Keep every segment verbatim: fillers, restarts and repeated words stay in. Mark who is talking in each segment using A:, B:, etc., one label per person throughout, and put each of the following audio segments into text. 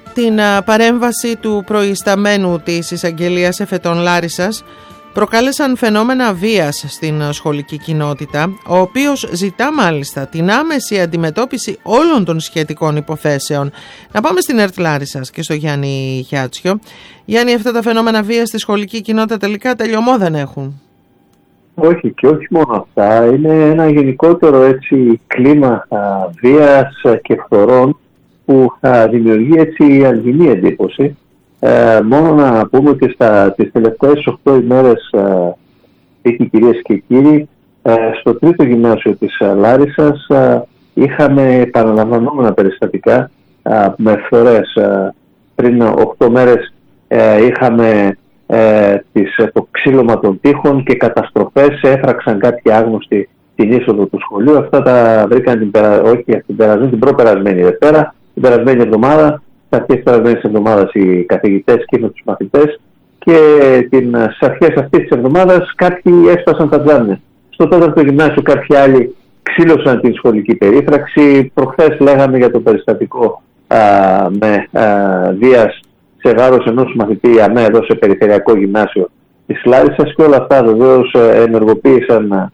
A: την παρέμβαση του προϊσταμένου της εισαγγελίας εφετών Λάρισσας προκάλεσαν φαινόμενα βίας στην σχολική κοινότητα, ο οποίος ζητά μάλιστα την άμεση αντιμετώπιση όλων των σχετικών υποθέσεων. Να πάμε στην ΕΡΤ Λάρισσας και στο Γιάννη Χιάτσιο. Γιάννη, αυτά τα φαινόμενα βίας στη σχολική κοινότητα τελικά τελειωμό δεν έχουν?
B: Όχι, και όχι μόνο αυτά. Είναι ένα γενικότερο έτσι κλίμα α, βίας και φθορών που α, δημιουργεί έτσι αλγινή εντύπωση. Ε, μόνο να πούμε ότι στα, τις τελευταίες οκτώ ημέρες, ε, κυρίες και κύριοι, ε, στο τρίτο γυμνάσιο της ε, Λάρισσας ε, είχαμε επαναλαμβανόμενα περιστατικά ε, με φθορές. Ε, πριν οκτώ μέρες ε, είχαμε ε, τις, το ξύλωμα των τοίχων και καταστροφές, έφραξαν κάποιοι άγνωστοι την είσοδο του σχολείου. Αυτά τα βρήκαν την, περα, όχι, την, περασμένη, την προπερασμένη Δευτέρα, την περασμένη εβδομάδα. Στις αρχές της περασμένης εβδομάδας οι καθηγητές και με τους μαθητές, και στις αρχές αυτής της εβδομάδας κάποιοι έσπασαν τα τζάμια. Στο τέταρτο γυμνάσιο κάποιοι άλλοι ξύλωσαν την σχολική περίφραξη. Προχθές λέγαμε για το περιστατικό α, με α, βίας σε βάρος ενός μαθητή ΑΜΕ εδώ σε περιφερειακό γυμνάσιο της Λάρισσας, και όλα αυτά βεβαίως ενεργοποίησαν α,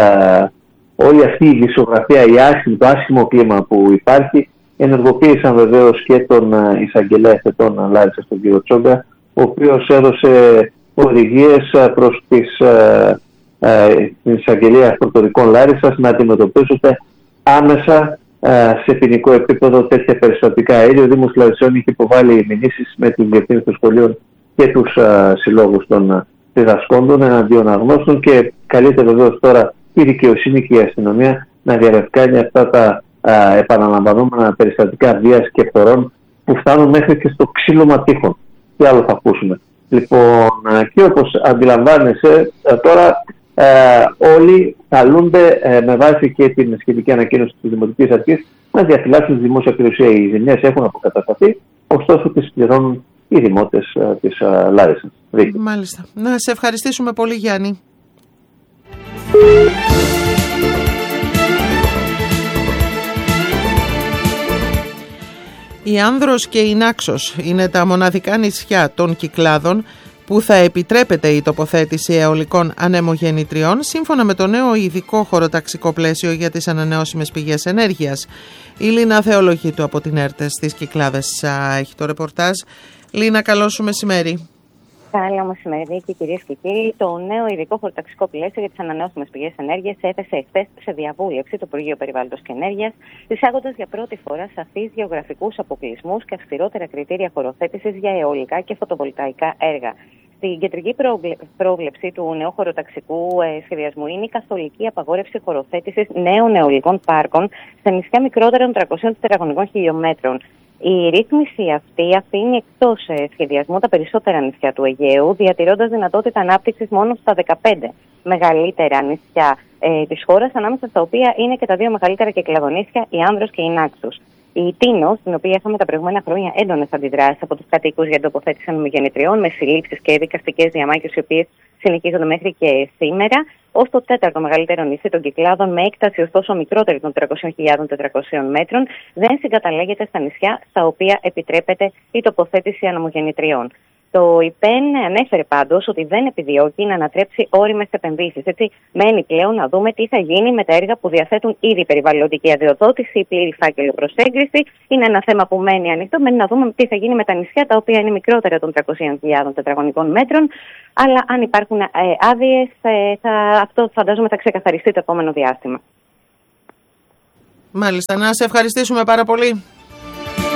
B: όλη αυτή η δισογραφία, η άσχημη, το άσχημο κλίμα που υπάρχει. Ενεργοποίησαν βεβαίως και τον εισαγγελέα εφετών Λάρισσας, τον κύριο Τσόγκα, ο οποίος έδωσε οδηγίες προς τις, ε, ε, την εισαγγελία πρωτοδικών Λάρισσας να αντιμετωπίζονται άμεσα ε, σε ποινικό επίπεδο τέτοια περιστατικά. Ήδη ο Δήμος Λαρισαίων είχε υποβάλει μηνύσεις με την διευθύνση των σχολείων και τους ε, συλλόγους των διδασκόντων εναντίον αγνώστων, και καλείται βεβαίως τώρα η δικαιοσύνη και η αστυνομία να διαρρευκάνει αυτά τα Uh, επαναλαμβανόμενα περιστατικά βίας και φθορών που φτάνουν μέχρι και στο ξύλωμα τοίχων. Τι άλλο θα ακούσουμε? Λοιπόν, uh, και όπως αντιλαμβάνεσαι uh, τώρα uh, όλοι καλούνται uh, με βάση και την σχετική ανακοίνωση της Δημοτικής Αρχής να διαφυλάξουν τη δημόσια περιουσία. Οι ζημιές έχουν αποκατασταθεί, ωστόσο τις πληρώνουν οι δημότες uh, της uh, Λάρισσας.
A: Μάλιστα. Να σε ευχαριστήσουμε πολύ, Γιάννη. Η Άνδρος και η Νάξος είναι τα μοναδικά νησιά των Κυκλάδων που θα επιτρέπεται η τοποθέτηση αιωλικών ανεμογεννητριών σύμφωνα με το νέο ειδικό χωροταξικό πλαίσιο για τις ανανεώσιμες πηγές ενέργειας. Η Λίνα Θεολογήτου από την ΕΡΤ στις Κυκλάδες έχει το ρεπορτάζ. Λίνα, καλό σου μεσημέρι.
C: Καλό μεσημέρι και κυρίες και κύριοι. Το νέο ειδικό χωροταξικό πλαίσιο για τις ανανεώσιμες πηγές ενέργειας έθεσε εχθές σε διαβούλευση το Υπουργείο Περιβάλλοντος και Ενέργειας, εισάγοντας για πρώτη φορά σαφείς γεωγραφικούς αποκλεισμούς και αυστηρότερα κριτήρια χωροθέτησης για αιωλικά και φωτοβολταϊκά έργα. Στην κεντρική πρόβλεψη του νέου χωροταξικού ε, σχεδιασμού είναι η καθολική απαγόρευση χωροθέτησης νέων αιωλικών πάρκων σε νησιά μικρότερα των τριακοσίων τετραγωνικών χιλιόμετρων. Η ρύθμιση αυτή αφήνει εκτός ε, σχεδιασμού τα περισσότερα νησιά του Αιγαίου, διατηρώντας δυνατότητα ανάπτυξης μόνο στα δεκαπέντε μεγαλύτερα νησιά ε, της χώρας, ανάμεσα στα οποία είναι και τα δύο μεγαλύτερα κυκλαδονήσια, η Άνδρος και η Νάξος. Η Τίνος, στην οποία είχαμε τα προηγούμενα χρόνια έντονες αντιδράσεις από τους κατοίκους για την τοποθέτηση ανεμογεννητριών, με συλλήψεις και δικαστικές διαμάχες, οι οποίες συνεχίζονται μέχρι και σήμερα, ως το τέταρτο μεγαλύτερο νησί των Κυκλάδων, με έκταση ωστόσο μικρότερη των τριακοσίων χιλιάδων τετρακοσίων μέτρων, δεν συγκαταλέγεται στα νησιά στα οποία επιτρέπεται η τοποθέτηση ανεμογεννητριών. Το ΙΠΕΝ ανέφερε πάντως ότι δεν επιδιώκει να ανατρέψει όριμες επενδύσεις. Έτσι, μένει πλέον να δούμε τι θα γίνει με τα έργα που διαθέτουν ήδη περιβαλλοντική αδειοδότηση ή πλήρη φάκελο προσέγγιση. Είναι ένα θέμα που μένει ανοιχτό. Μένει να δούμε τι θα γίνει με τα νησιά τα οποία είναι μικρότερα των τριακοσίων χιλιάδων τετραγωνικών μέτρων. Αλλά αν υπάρχουν ε, άδειες, ε, θα, αυτό φαντάζομαι θα ξεκαθαριστεί το επόμενο διάστημα.
A: Μάλιστα. Να σε ευχαριστήσουμε πάρα πολύ.